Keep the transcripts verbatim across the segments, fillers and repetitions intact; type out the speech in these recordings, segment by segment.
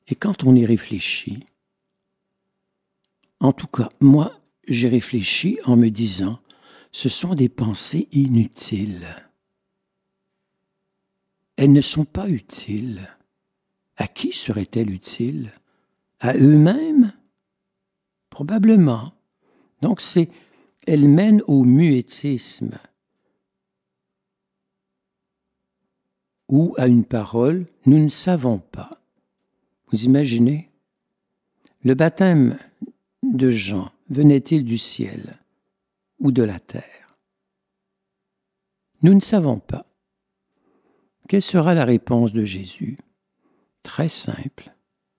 Et quand on y réfléchit, en tout cas, moi, j'ai réfléchi en me disant, ce sont des pensées inutiles. Elles ne sont pas utiles. À qui seraient-elles utiles? À eux-mêmes? Probablement. Donc, c'est, elles mènent au muettisme ou à une parole, nous ne savons pas. Vous imaginez? Le baptême de Jean venait-il du ciel ou de la terre? Nous ne savons pas. Quelle sera la réponse de Jésus? Très simple.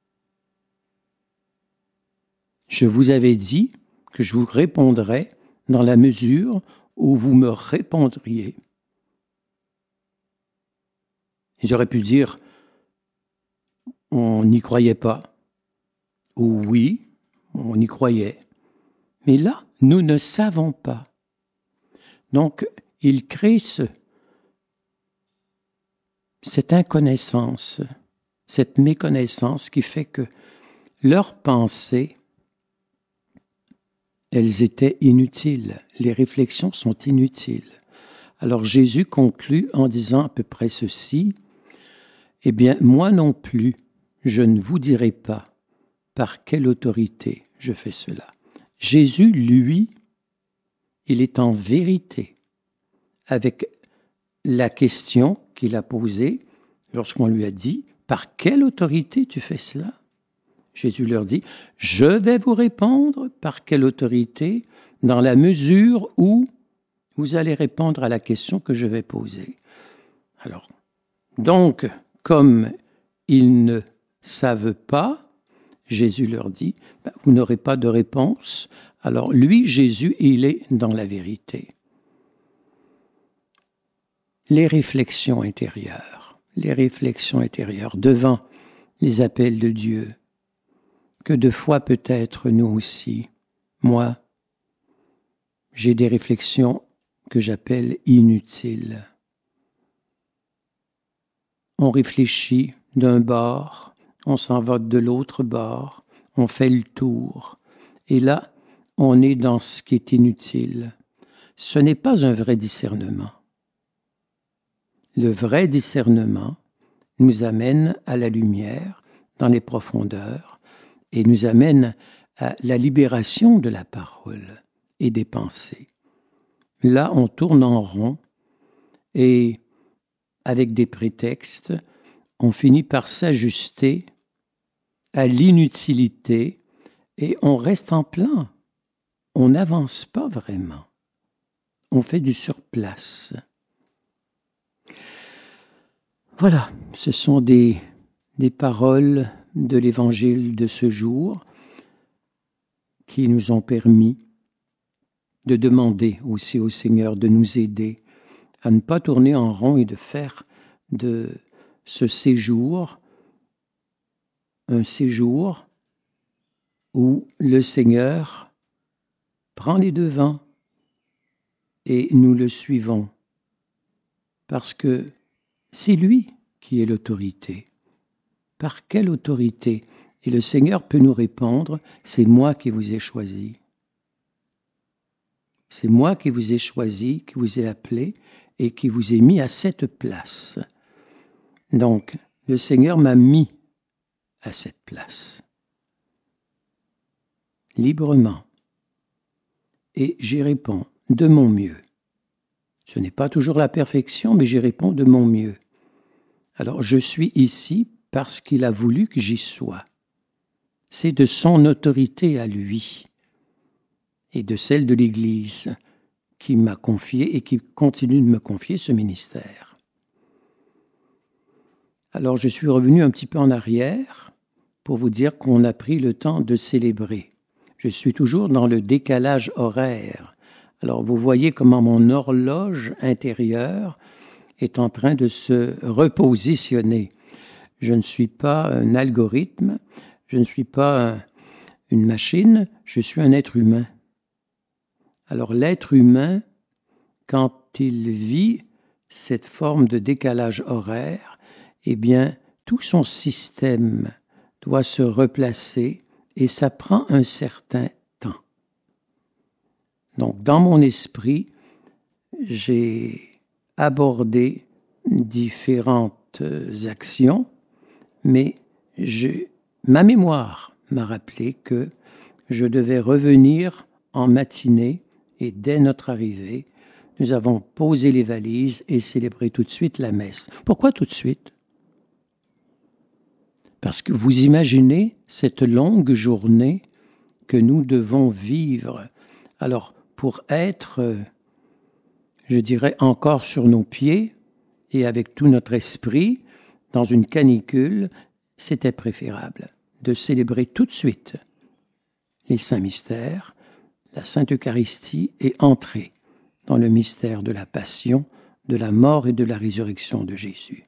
Je vous avais dit que je vous répondrais dans la mesure où vous me répondriez. J'aurais pu dire, on n'y croyait pas. Ou oui, on y croyait. Mais là, nous ne savons pas. Donc, il crée ce, cette inconnaissance, cette méconnaissance qui fait que leurs pensées, elles étaient inutiles. Les réflexions sont inutiles. Alors Jésus conclut en disant à peu près ceci, « Eh bien, moi non plus, je ne vous dirai pas par quelle autorité je fais cela. » Jésus, lui, il est en vérité avec la question qu'il a posée lorsqu'on lui a dit « Par quelle autorité tu fais cela ?» Jésus leur dit « Je vais vous répondre par quelle autorité dans la mesure où vous allez répondre à la question que je vais poser. » Alors, donc, comme ils ne savent pas, Jésus leur dit ben, « Vous n'aurez pas de réponse. » Alors, lui, Jésus, il est dans la vérité. Les réflexions intérieures, les réflexions intérieures devant les appels de Dieu, que de fois peut-être nous aussi, moi, j'ai des réflexions que j'appelle inutiles. On réfléchit d'un bord, on s'en va de l'autre bord, on fait le tour, et là, on est dans ce qui est inutile. Ce n'est pas un vrai discernement. Le vrai discernement nous amène à la lumière, dans les profondeurs, et nous amène à la libération de la parole et des pensées. Là, on tourne en rond et, avec des prétextes, on finit par s'ajuster à l'inutilité et on reste en plan. On n'avance pas vraiment. On fait du surplace. Voilà, ce sont des, des paroles de l'Évangile de ce jour qui nous ont permis de demander aussi au Seigneur de nous aider à ne pas tourner en rond et de faire de ce séjour un séjour où le Seigneur prend les devants et nous le suivons parce que c'est lui qui est l'autorité. Par quelle autorité? Et le Seigneur peut nous répondre, c'est moi qui vous ai choisi. C'est moi qui vous ai choisi, qui vous ai appelé et qui vous ai mis à cette place. Donc, le Seigneur m'a mis à cette place. Librement. Et j'y réponds de mon mieux. Ce n'est pas toujours la perfection, mais j'y réponds de mon mieux. Alors, je suis ici parce qu'il a voulu que j'y sois. C'est de son autorité à lui et de celle de l'Église qui m'a confié et qui continue de me confier ce ministère. Alors, je suis revenu un petit peu en arrière pour vous dire qu'on a pris le temps de célébrer. Je suis toujours dans le décalage horaire. Alors, vous voyez comment mon horloge intérieure est en train de se repositionner. Je ne suis pas un algorithme, je ne suis pas un, une machine, je suis un être humain. Alors, l'être humain, quand il vit cette forme de décalage horaire, eh bien, tout son système doit se replacer et ça prend un certain temps. Donc, dans mon esprit, j'ai abordé différentes actions, mais je, ma mémoire m'a rappelé que je devais revenir en matinée et dès notre arrivée, nous avons posé les valises et célébré tout de suite la messe. Pourquoi tout de suite? Parce que vous imaginez cette longue journée que nous devons vivre. Alors, pour être, je dirais, encore sur nos pieds et avec tout notre esprit, dans une canicule, c'était préférable de célébrer tout de suite les saints mystères, la Sainte Eucharistie et entrer dans le mystère de la passion, de la mort et de la résurrection de Jésus.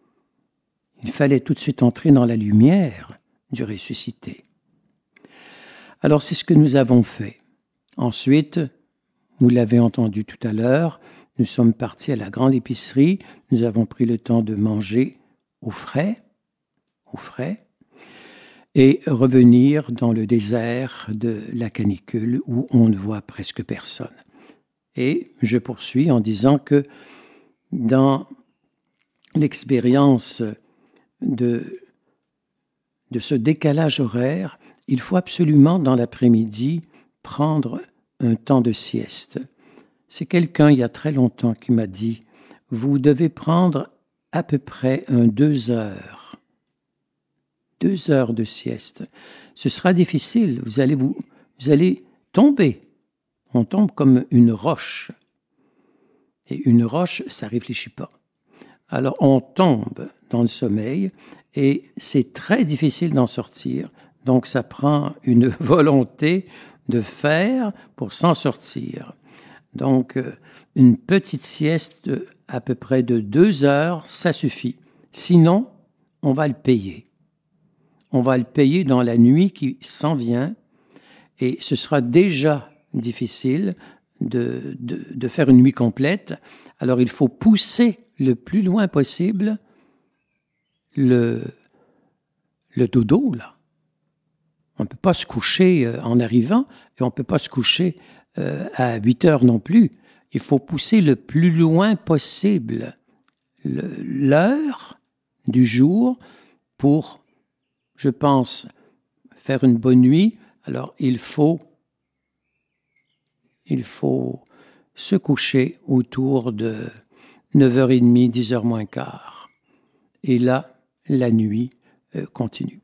Il fallait tout de suite entrer dans la lumière du ressuscité. Alors c'est ce que nous avons fait. Ensuite, vous l'avez entendu tout à l'heure, nous sommes partis à la grande épicerie, nous avons pris le temps de manger au frais, au frais, et revenir dans le désert de la canicule où on ne voit presque personne. Et je poursuis en disant que dans l'expérience de, de ce décalage horaire, il faut absolument dans l'après-midi prendre un temps de sieste. C'est quelqu'un il y a très longtemps qui m'a dit « Vous devez prendre à peu près un deux heures. Deux heures de sieste. Ce sera difficile, vous allez, vous, vous allez tomber. On tombe comme une roche. Et une roche, ça ne réfléchit pas. Alors on tombe dans le sommeil et c'est très difficile d'en sortir. Donc ça prend une volonté de faire pour s'en sortir. Donc une petite sieste à peu près de deux heures, ça suffit. Sinon, on va le payer. On va le payer dans la nuit qui s'en vient et ce sera déjà difficile de, de, de faire une nuit complète. Alors il faut pousser le plus loin possible le, le dodo, là. On ne peut pas se coucher en arrivant et on ne peut pas se coucher euh, à huit heures non plus. Il faut pousser le plus loin possible le, l'heure du jour pour, je pense, faire une bonne nuit. Alors il faut, il faut se coucher autour de neuf heures trente, dix heures moins quart. Et là, la nuit euh, continue.